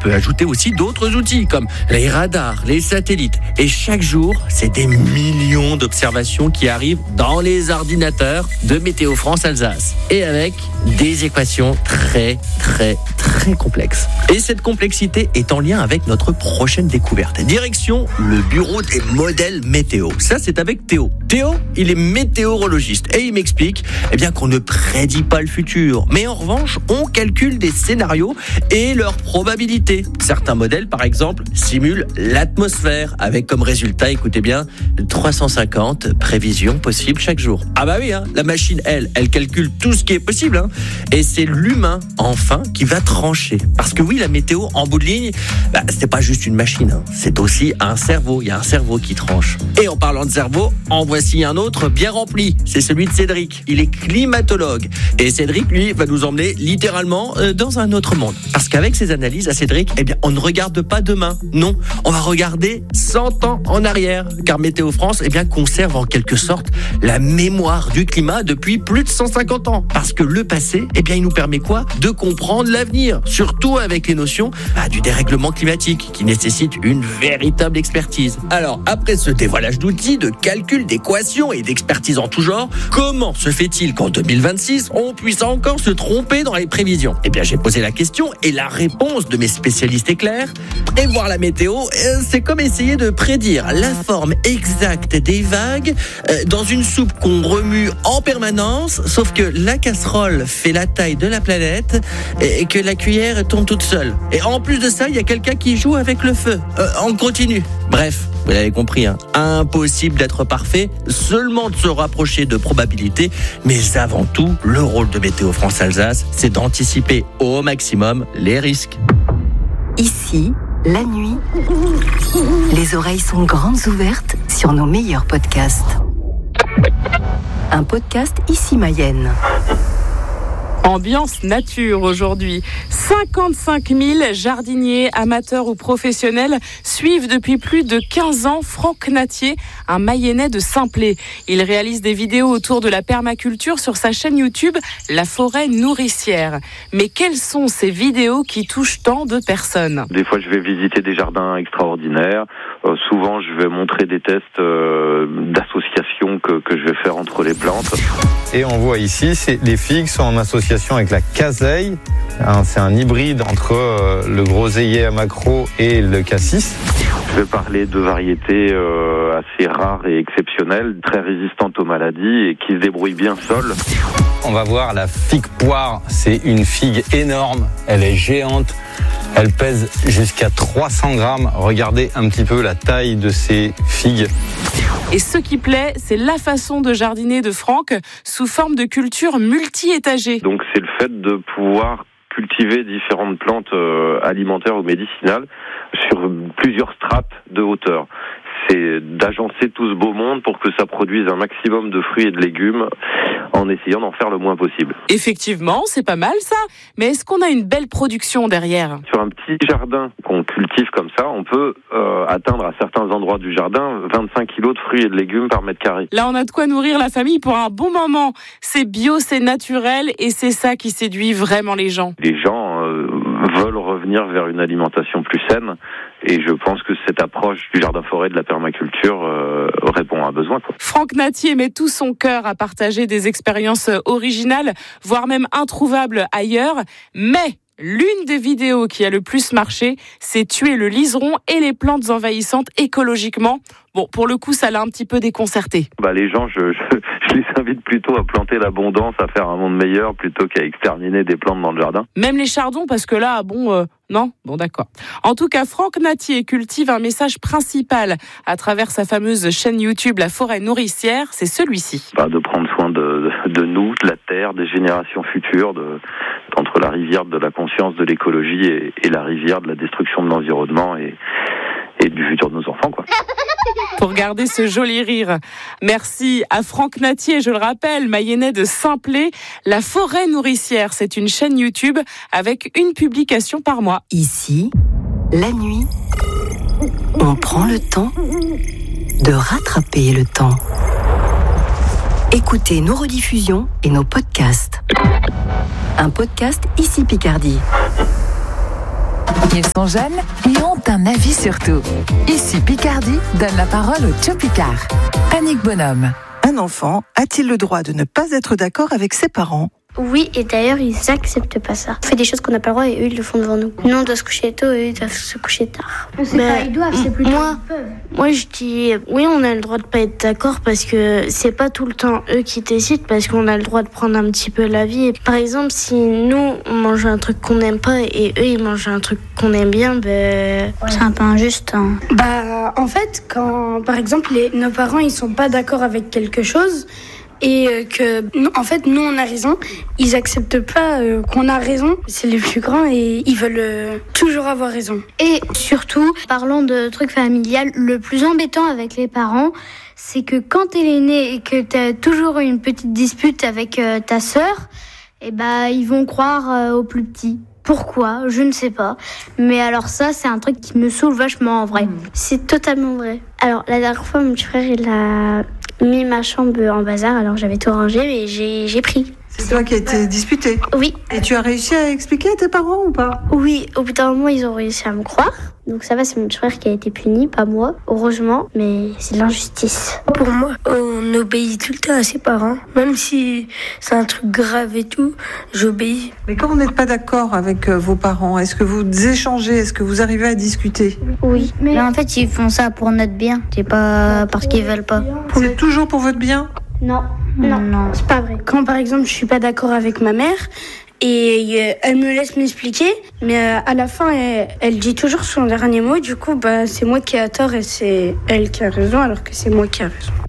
peut ajouter aussi d'autres outils comme les radars, les satellites. Et chaque jour, c'est des millions d'observations qui arrivent dans les ordinateurs de Météo France Alsace. Et avec des équations très complexes. Et cette complexité est en lien avec notre prochaine découverte. Direction le bureau des modèles météo. Ça, c'est avec Théo. Théo, il est météorologiste et il m'explique qu'on ne prédit pas le futur. Mais en revanche, on calcule des scénarios et leurs probabilités. Certains modèles, par exemple, simulent l'atmosphère avec comme résultat, écoutez bien, 350 prévisions possibles chaque jour. Ah bah oui, la machine, elle calcule tout ce qui est possible. Et c'est l'humain, enfin, qui va trancher. Parce que oui, la météo, en bout de ligne, c'est pas juste une machine. C'est aussi un cerveau. Il y a un cerveau qui tranche. Et en parlant de cerveau, en voici un autre bien rempli. C'est celui de Cédric. Il est climatologue. Et Cédric, lui, va nous emmener littéralement dans un autre monde. Parce qu'avec ses analyses à Cédric, on ne regarde pas demain. Non, on va regarder 100 ans en arrière. Car Météo France, conserve en quelque sorte la mémoire du climat depuis plus de 150 ans. Parce que le passé, il nous permet quoi ? De comprendre l'avenir. Surtout avec les notions du dérèglement climatique qui nécessite une véritable expertise. Alors, après ce dévoilage d'outils, de calcul, d'équations et d'expertise en tout genre, comment se fait-il qu'en 2026, on puisse encore se tromper dans les prévisions ? J'ai posé la question et la réponse de mes spécialistes est claire. Prévoir la météo, c'est comme essayer de prédire la forme exacte des vagues dans une soupe qu'on remue en permanence, sauf que la casserole fait la taille de la planète et que la cuillère tombe toute seule. Et en plus de ça, il y a quelqu'un qui joue avec le feu. On continue. Bref, vous l'avez compris, impossible d'être parfait, seulement de se rapprocher de probabilités, mais avant tout, le rôle de Météo France Alsace, c'est d'anticiper au maximum les risques. Ici, la nuit, les oreilles sont grandes ouvertes sur nos meilleurs podcasts. Un podcast Ici Mayenne. Ambiance nature aujourd'hui. 55 000 jardiniers, amateurs ou professionnels suivent depuis plus de 15 ans Franck Natier, un Mayennais de Saint-Plé. Il réalise des vidéos autour de la permaculture sur sa chaîne YouTube La Forêt Nourricière. Mais quelles sont ces vidéos qui touchent tant de personnes ? Des fois, je vais visiter des jardins extraordinaires. Souvent, je vais montrer des tests d'association que je vais faire entre les plantes. Et on voit ici, les figues sont en association avec la caseille. C'est un hybride entre le groseillier à maquereau et le cassis. Je vais parler de variétés assez rares et exceptionnelles, très résistantes aux maladies et qui se débrouillent bien seules. On va voir la figue poire. C'est une figue énorme, elle est géante. Elle pèse jusqu'à 300 grammes. Regardez un petit peu la taille de ces figues. Et ce qui plaît, c'est la façon de jardiner de Franck sous forme de culture multi-étagée. Donc c'est le fait de pouvoir cultiver différentes plantes alimentaires ou médicinales sur plusieurs strates de hauteur. C'est d'agencer tout ce beau monde pour que ça produise un maximum de fruits et de légumes en essayant d'en faire le moins possible. Effectivement, c'est pas mal ça, mais est-ce qu'on a une belle production derrière ? Sur un petit jardin qu'on cultive comme ça, on peut atteindre à certains endroits du jardin 25 kilos de fruits et de légumes par mètre carré. Là, on a de quoi nourrir la famille pour un bon moment. C'est bio, c'est naturel et c'est ça qui séduit vraiment les gens. Les gens veulent revenir vers une alimentation plus saine et je pense que cette approche du jardin-forêt de la permaculture répond à un besoin. Franck Natier met tout son cœur à partager des expériences originales, voire même introuvables ailleurs, mais l'une des vidéos qui a le plus marché, c'est tuer le liseron et les plantes envahissantes écologiquement. Bon, pour le coup, ça l'a un petit peu déconcerté. Les gens, je les invite plutôt à planter l'abondance, à faire un monde meilleur, plutôt qu'à exterminer des plantes dans le jardin. Même les chardons, parce que là, non ? Bon, d'accord. En tout cas, Franck Natier cultive un message principal à travers sa fameuse chaîne YouTube La Forêt Nourricière, c'est celui-ci. De prendre soin de nous, de la terre, des générations futures, entre la rivière de la conscience de l'écologie et la rivière de la destruction de l'environnement et du futur de nos enfants, quoi. Pour garder ce joli rire. Merci à Franck Natier, je le rappelle, Mayennais de Saint-Plé. La Forêt Nourricière, c'est une chaîne YouTube avec une publication par mois. Ici, la nuit, on prend le temps de rattraper le temps. Écoutez nos rediffusions et nos podcasts. Un podcast Ici Picardie. Ils sont jeunes et ont un avis sur tout. Ici Picardie donne la parole au Tcho Picard. Annick Bonhomme. Un enfant a-t-il le droit de ne pas être d'accord avec ses parents ? Oui, et d'ailleurs, ils acceptent pas ça. On fait des choses qu'on n'a pas le droit et eux, ils le font devant nous. Nous, on doit se coucher tôt et eux, ils doivent se coucher tard. C'est pas ils doivent, c'est plutôt ils peuvent. Moi, je dis oui, on a le droit de pas être d'accord parce que c'est pas tout le temps eux qui décident, parce qu'on a le droit de prendre un petit peu la vie. Par exemple, si nous, on mange un truc qu'on n'aime pas et eux, ils mangent un truc qu'on aime bien, c'est un peu injuste. Hein. En fait, quand, par exemple, nos parents, ils sont pas d'accord avec quelque chose, et que, en fait, nous, on a raison. Ils acceptent pas qu'on a raison. C'est les plus grands et ils veulent toujours avoir raison. Et surtout, parlant de trucs familial, le plus embêtant avec les parents, c'est que quand t'es l'aîné et que t'as toujours une petite dispute avec ta sœur, ils vont croire au plus petit. Pourquoi ? Je ne sais pas. Mais alors ça, c'est un truc qui me saoule vachement en vrai. C'est totalement vrai. Alors, la dernière fois, mon petit frère, il a mis ma chambre en bazar. Alors, j'avais tout rangé, mais j'ai pris. C'est toi qui as été disputé ? Oui. Et tu as réussi à expliquer à tes parents ou pas ? Oui, au bout d'un moment, ils ont réussi à me croire. Donc ça va, c'est mon petit frère qui a été puni, pas moi, heureusement, mais c'est de l'injustice. Pour moi, on obéit tout le temps à ses parents, même si c'est un truc grave et tout, j'obéis. Mais quand vous n'êtes pas d'accord avec vos parents, est-ce que vous échangez ? Est-ce que vous arrivez à discuter ? Oui, mais en fait, ils font ça pour notre bien, c'est pas parce qu'ils veulent pas. C'est toujours pour votre bien ? Non, c'est pas vrai. Quand par exemple, je suis pas d'accord avec ma mère, et elle me laisse m'expliquer, mais à la fin, elle dit toujours son dernier mot. Du coup, c'est moi qui ai tort et c'est elle qui a raison, alors que c'est moi qui ai raison.